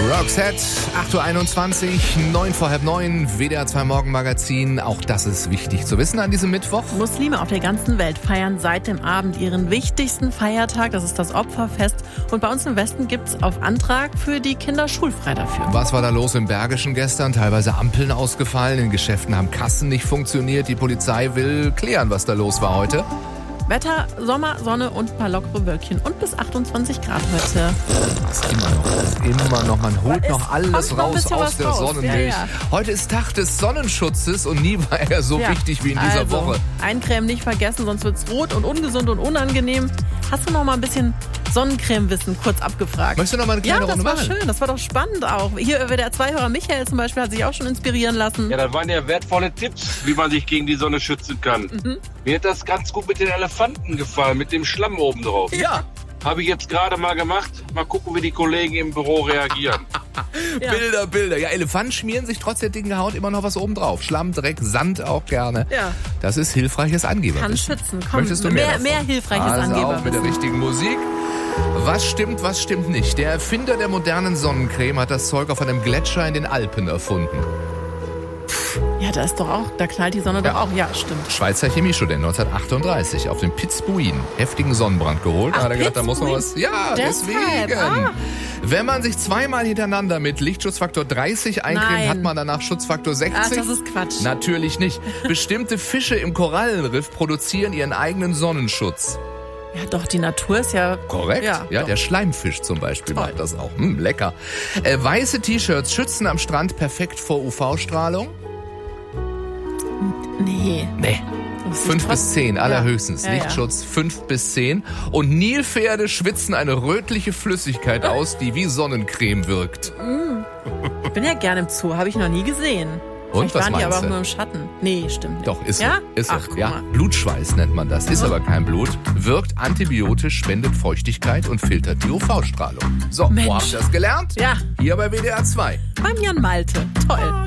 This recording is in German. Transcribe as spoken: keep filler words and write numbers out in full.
Roxette, acht Uhr einundzwanzig, neun vor halb neun, W D R zwei Morgenmagazin. Auch das ist wichtig zu wissen an diesem Mittwoch. Muslime auf der ganzen Welt feiern seit dem Abend ihren wichtigsten Feiertag. Das ist das Opferfest. Und bei uns im Westen gibt es auf Antrag für die Kinder schulfrei dafür. Was war da los im Bergischen gestern? Teilweise Ampeln ausgefallen, in Geschäften haben Kassen nicht funktioniert. Die Polizei will klären, was da los war heute. Wetter, Sommer, Sonne und ein paar lockere Wölkchen und bis achtundzwanzig Grad heute. Das ist immer noch, das ist immer noch, man holt Es noch alles kommt noch ein raus bisschen aus was der raus. Sonnenmilch. Ja, ja. Heute ist Tag des Sonnenschutzes und nie war er so Ja, wichtig wie in dieser also, Woche. Eincremen nicht vergessen, sonst wird's rot und ungesund und unangenehm. Hast du noch mal ein bisschen Sonnencreme-Wissen kurz abgefragt? Möchtest du noch mal eine kleine Ja, das Runde war machen? schön, das war doch spannend auch. Hier W D R zwei-Hörer Michael zum Beispiel hat sich auch schon inspirieren lassen. Ja, das waren ja wertvolle Tipps, wie man sich gegen die Sonne schützen kann. Mhm. Mir hat das ganz gut mit den Elefanten gefallen, mit dem Schlamm oben drauf. Ja. Habe ich jetzt gerade mal gemacht. Mal gucken, wie die Kollegen im Büro reagieren. Ja. Bilder, Bilder. Ja, Elefanten schmieren sich trotz der dicken Haut immer noch was oben drauf. Schlamm, Dreck, Sand auch gerne. Ja. Das ist hilfreiches Angeber. Kann schützen. Komm, Möchtest du mehr, mehr, davon? mehr hilfreiches also Angeber. auch mit der richtigen Musik. Was stimmt, was stimmt nicht? Der Erfinder der modernen Sonnencreme hat das Zeug auf einem Gletscher in den Alpen erfunden. Ja, da ist doch auch, da knallt die Sonne Ja. doch auch. Ja, stimmt. Schweizer Chemiestudent neunzehnhundertachtunddreißig auf dem Pitzbuin heftigen Sonnenbrand geholt. Da Ach, hat er gedacht, da muss noch was. Pitzbuin? Ja, Deshalb, deswegen. ah. Wenn man sich zweimal hintereinander mit Lichtschutzfaktor dreißig eincremt, Nein. hat man danach Schutzfaktor sechzig. Ach, das ist Quatsch. Natürlich nicht. Bestimmte Fische im Korallenriff produzieren ihren eigenen Sonnenschutz. Ja, doch, die Natur ist ja... Korrekt. Ja, Ja, doch. der Schleimfisch zum Beispiel Toll. macht das auch. Hm, lecker. Äh, weiße T-Shirts schützen am Strand perfekt vor U V-Strahlung? Nee. Nee. Das ist Fünf trotz- bis zehn, allerhöchstens. Ja, ja. Lichtschutz fünf bis zehn. Und Nilpferde schwitzen eine rötliche Flüssigkeit aus, die wie Sonnencreme wirkt. Ich bin ja gerne im Zoo, habe ich noch nie gesehen. Und Vielleicht was waren die meinst aber auch du? nur im Schatten. Nee, stimmt nicht. Doch, ist ja? so. Ist so. Ach, guck ja. mal. Blutschweiß nennt man das. Ist aber kein Blut. Wirkt antibiotisch, spendet Feuchtigkeit und filtert die U V-Strahlung. So, Mensch. wo habt ihr das gelernt? Ja. Hier bei W D R zwei. Beim Jan Malte. Toll.